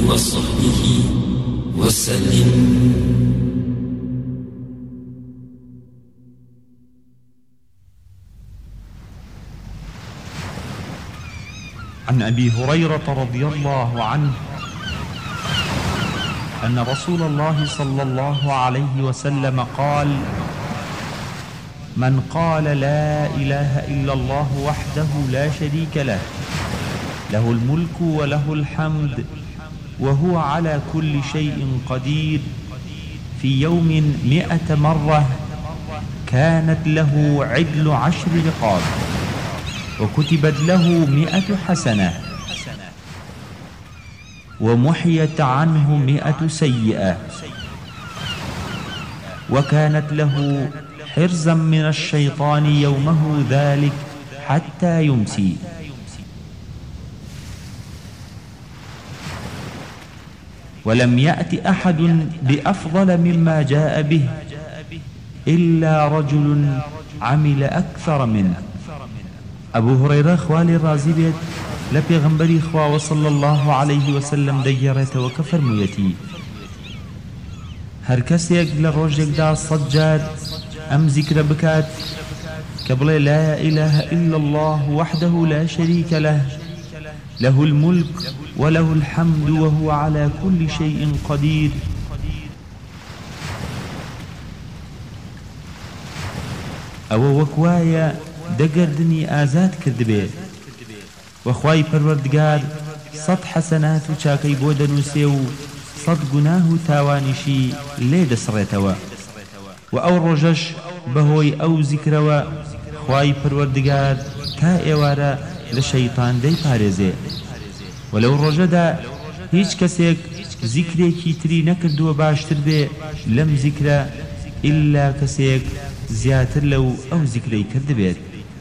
وصحبه وسلم. عن أبي هريرة رضي الله عنه أن رسول الله صلى الله عليه وسلم قال: من قال لا إله إلا الله وحده لا شريك له، له الملك وله الحمد وهو على كل شيء قدير، في يوم 100 مرة، كانت له عدل 10 رقاب، وكتبت له 100 حسنة، ومحيت عنه 100 سيئة، وكانت له حرزا من الشيطان يومه ذلك حتى يمسي. ولم يأت أحد بأفضل مما جاء به إلا رجل عمل أكثر منه. أبو هريرة خوالي رازي بيت لبيغنبري خواه صلى الله عليه وسلم ديرت وكفرميتي: هر كسيك لروجك دا صجاد أم ذكر بكات كبل لا إله إلا الله وحده لا شريك له، له الملك وله الحمد وهو على كل شيء قدير، أو وكوايا دقردني آزاد كردبي، وخواي پروردگار 100 حسنات وچاكي بودن وسيو 100 گناه تاوانشي ليد سريتوا، وأو رجش بهوي أو ذكروا خواي پروردگار تا ايوارا لشيطان دي پاريزي. ولو رجدا هيچ كسيك ذكريكي تري نكردو باشتر بي لم ذكرا إلا كسيك زياتر لو أو ذكري كرد بيت.